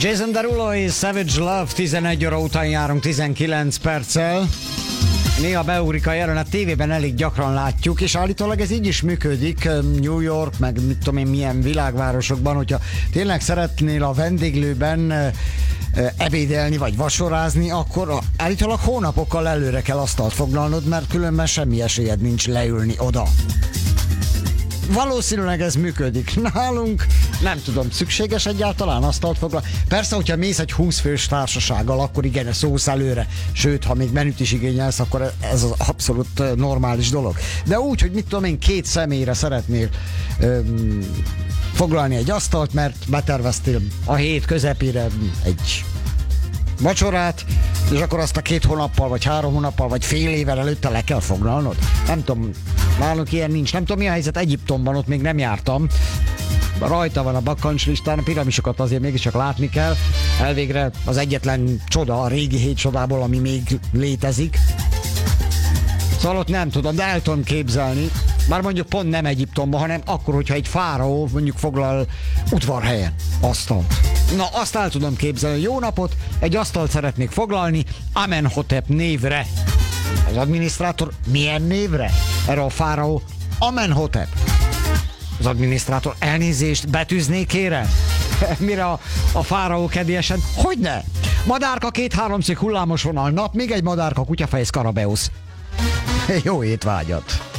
Jason Derulo és Savage Love, 11 óra után járunk 19 perccel. Néha beugrik a jelenet, tévében elég gyakran látjuk, és állítólag ez így is működik New York, meg mit tudom én milyen világvárosokban, hogyha tényleg szeretnél a vendéglőben ebédelni vagy vacsorázni, akkor állítólag hónapokkal előre kell asztalt foglalnod, mert különben semmi esélyed nincs leülni oda. Valószínűleg ez működik. Nálunk nem tudom, szükséges egyáltalán asztalt foglalni. Persze, hogyha mész egy 20 fős társasággal, akkor igen, szósz előre. Sőt, ha még menüt is igényelsz, akkor ez az abszolút normális dolog. De úgy, hogy mit tudom én, 2 személyre szeretnél foglalni egy asztalt, mert beterveztél a hét közepére egy vacsorát, és akkor azt a 2 hónappal, vagy 3 hónappal, vagy fél évvel előtte le kell foglalnod. Nem tudom, nálunk ilyen nincs. Nem tudom, mi a helyzet Egyiptomban, ott még nem jártam. Rajta van a bakkantslistán, a piramisokat azért mégiscsak látni kell. Elvégre az egyetlen csoda, a régi 7 csodából, ami még létezik. Szóval ott nem tudom, de el tudom képzelni. Már mondjuk pont nem Egyiptomban, hanem akkor, hogyha egy fáraó mondjuk foglal udvarhelyen asztalt. Na, azt el tudom képzelni. Jó napot, egy asztalt szeretnék foglalni Amenhotep névre. Az adminisztrátor milyen névre? Erre a fáraó Amenhotep. Az adminisztrátor elnézést, betűznék kérem? Mire a fáraó kedélyesen? Hogyne? Madárka 2-3 hullámos vonal nap, még egy madárka kutyafej Skarabeusz. Jó étvágyat!